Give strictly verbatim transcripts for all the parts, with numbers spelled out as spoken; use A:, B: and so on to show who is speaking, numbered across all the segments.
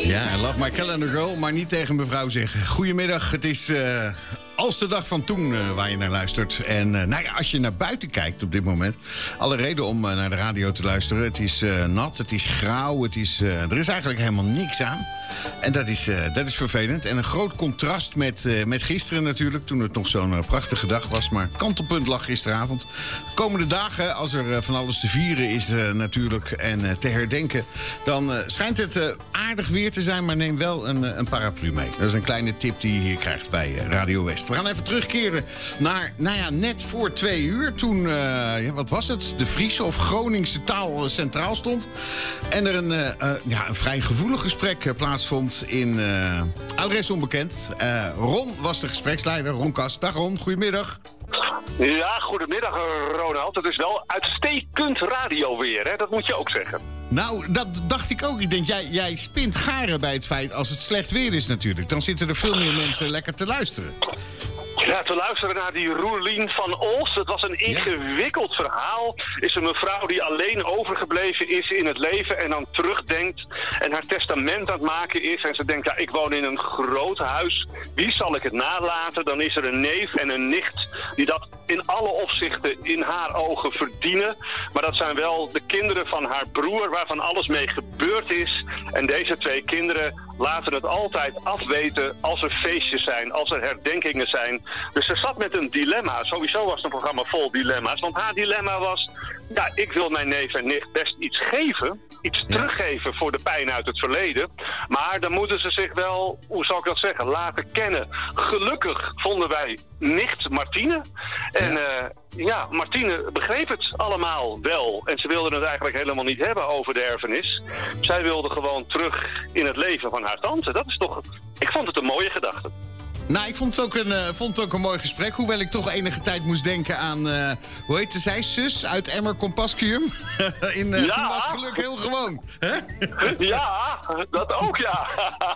A: Ja, I love my calendar girl, maar niet tegen mevrouw zeggen. Goedemiddag, het is uh, als de dag van toen uh, waar je naar luistert. En uh, nou ja, als je naar buiten kijkt op dit moment, alle reden om uh, naar de radio te luisteren. Het is uh, nat, het is grauw, het is, uh, er is eigenlijk helemaal niks aan. En dat is, uh, dat is vervelend. En een groot contrast met, uh, met gisteren natuurlijk, toen het nog zo'n uh, prachtige dag was. Maar kantelpunt lag gisteravond. De komende dagen, als er uh, van alles te vieren is uh, natuurlijk en uh, te herdenken, dan uh, schijnt het uh, aardig weer te zijn, maar neem wel een, uh, een paraplu mee. Dat is een kleine tip die je hier krijgt bij uh, Radio West. We gaan even terugkeren naar, nou ja, net voor twee uur. Toen, uh, ja, wat was het? De Friese of Groningse taal uh, centraal stond. En er een, uh, uh, ja, een vrij gevoelig gesprek uh, plaatsvond in uh, Adres Onbekend. Uh, Ron was de gespreksleider, Ron Kast. Dag Ron, goedemiddag.
B: Ja, goedemiddag Ronald. Het is wel uitstekend radio weer, hè? Dat moet je ook zeggen.
A: Nou, dat dacht ik ook. Ik denk, jij, jij spint garen bij het feit als het slecht weer is natuurlijk. Dan zitten er veel meer mensen lekker te luisteren.
B: Ja, te luisteren naar die Roelien van Olst. Het was een ingewikkeld ja. verhaal. Is een mevrouw die alleen overgebleven is in het leven en dan terugdenkt en haar testament aan het maken is. En ze denkt, ja, ik woon in een groot huis. Wie zal ik het nalaten? Dan is er een neef en een nicht die dat in alle opzichten in haar ogen verdienen. Maar dat zijn wel de kinderen van haar broer waarvan alles mee gebeurd is. En deze twee kinderen laten het altijd afweten als er feestjes zijn, als er herdenkingen zijn. Dus ze zat met een dilemma. Sowieso was het een programma vol dilemma's. Want haar dilemma was, ja, ik wil mijn neef en nicht best iets geven. Iets ja. teruggeven voor de pijn uit het verleden. Maar dan moeten ze zich wel, hoe zal ik dat zeggen, laten kennen. Gelukkig vonden wij nicht Martine. En ja. Uh, ja, Martine begreep het allemaal wel. En ze wilde het eigenlijk helemaal niet hebben over de erfenis. Zij wilde gewoon terug in het leven van haar tante. Dat is toch, ik vond het een mooie gedachte.
A: Nou, ik vond het, ook een, uh, vond het ook een mooi gesprek. Hoewel ik toch enige tijd moest denken aan, uh, hoe heette zij, zus uit Emmer Compascium? in, uh,
B: ja.
A: Toen was geluk heel gewoon. Hè?
B: Ja, dat ook, ja.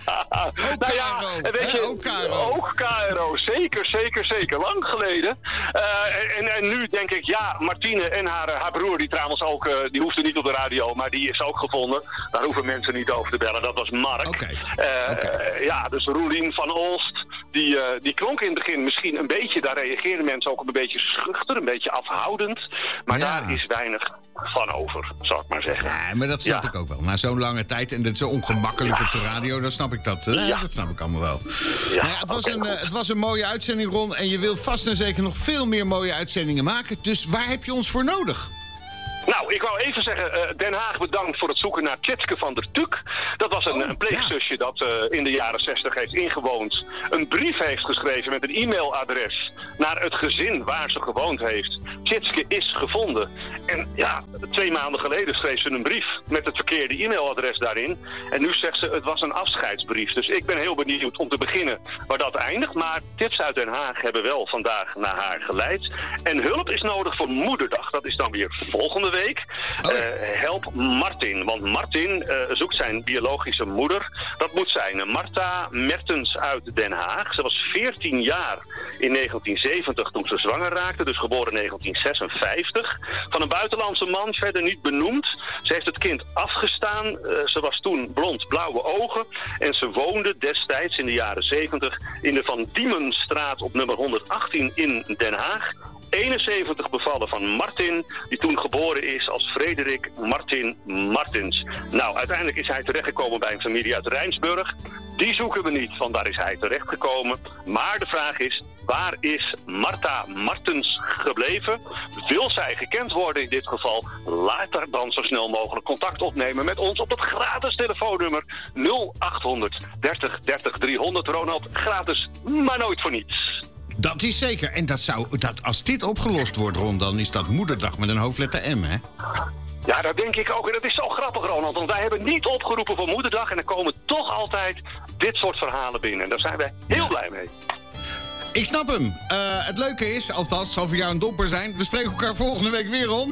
A: Ook
B: nou
A: ja,
B: weet je,
A: ook K R O.
B: Ook K R O, zeker, zeker, zeker. Lang geleden. Uh, en, en nu denk ik, ja, Martine en haar, haar broer, die trouwens ook, uh, die hoefde niet op de radio, maar die is ook gevonden. Daar hoeven mensen niet over te bellen. Dat was Mark.
A: Okay.
B: Uh,
A: okay.
B: uh, ja, dus Roelien van Olst. Die, uh, die klonk in het begin misschien een beetje, daar reageerden mensen ook een beetje schuchter, een beetje afhoudend. Maar ja. daar is weinig van over, zou ik maar zeggen.
A: Ja, maar dat snap ja. ik ook wel. Na zo'n lange tijd en dit zo ongemakkelijk ja. op de radio, dan snap ik dat. Uh, ja. Dat snap ik allemaal wel. Ja, nou ja, het, was okay, een, uh, het was een mooie uitzending, Ron. En je wil vast en zeker nog veel meer mooie uitzendingen maken. Dus waar heb je ons voor nodig?
B: Nou, ik wou even zeggen, uh, Den Haag bedankt voor het zoeken naar Tjitske van der Tuk. Dat was een, oh, een pleegzusje ja. dat uh, in de jaren zestig heeft ingewoond. Een brief heeft geschreven met een e-mailadres naar het gezin waar ze gewoond heeft. Tjitske is gevonden. En ja, twee maanden geleden schreef ze een brief met het verkeerde e-mailadres daarin. En nu zegt ze, het was een afscheidsbrief. Dus ik ben heel benieuwd om te beginnen waar dat eindigt. Maar tips uit Den Haag hebben wel vandaag naar haar geleid. En hulp is nodig voor Moederdag. Dat is dan weer volgende week. Oh. Uh, help Martin, want Martin uh, zoekt zijn biologische moeder. Dat moet zijn Marta Mertens uit Den Haag. Ze was veertien jaar in negentien zeventig toen ze zwanger raakte, dus geboren in negentien zesenvijftig. Van een buitenlandse man, verder niet benoemd. Ze heeft het kind afgestaan. Uh, ze was toen blond, blauwe ogen. En ze woonde destijds in de jaren zeventig in de Van Diemenstraat op nummer honderdachttien in Den Haag. eenenzeventig bevallen van Martin, die toen geboren is als Frederik Martin Martens. Nou, uiteindelijk is hij terechtgekomen bij een familie uit Rijnsburg. Die zoeken we niet, want daar is hij terechtgekomen. Maar de vraag is, waar is Marta Martens gebleven? Wil zij gekend worden in dit geval? Laat daar dan zo snel mogelijk contact opnemen met ons op het gratis telefoonnummer nul achthonderd dertig dertig driehonderd. Ronald, gratis, maar nooit voor niets.
A: Dat is zeker. En dat zou, dat, als dit opgelost wordt, Ron, dan is dat Moederdag met een hoofdletter M, hè?
B: Ja, dat denk ik ook. En dat is zo grappig, Ronald. Want wij hebben niet opgeroepen voor Moederdag. En er komen toch altijd dit soort verhalen binnen. En daar zijn wij heel ja. blij mee.
A: Ik snap hem. Uh, het leuke is, althans, zal voor jou een domper zijn. We spreken elkaar volgende week weer, Ron.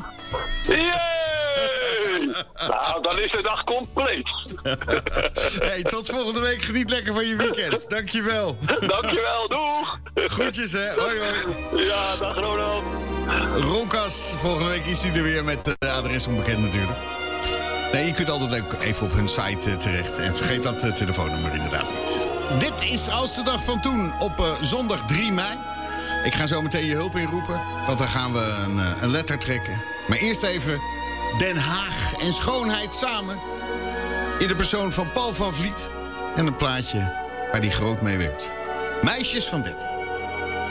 B: Yay! Nou, dan is de dag compleet.
A: Hey, tot volgende week. Geniet lekker van je weekend. Dankjewel.
B: Dankjewel, doeg.
A: Groetjes, hè. Hoi, hoi.
B: Ja, dag Ronald.
A: Ron Kast, volgende week is hij er weer met uh, Adres Onbekend natuurlijk. Nee, je kunt altijd ook even op hun site uh, terecht. En vergeet dat uh, telefoonnummer inderdaad niet. Dit is Als de Dag van Toen op uh, zondag drie mei. Ik ga zo meteen je hulp inroepen, want dan gaan we een, uh, een letter trekken. Maar eerst even Den Haag en schoonheid samen. In de persoon van Paul van Vliet. En een plaatje waar hij groot mee werd. Meisjes van dertien.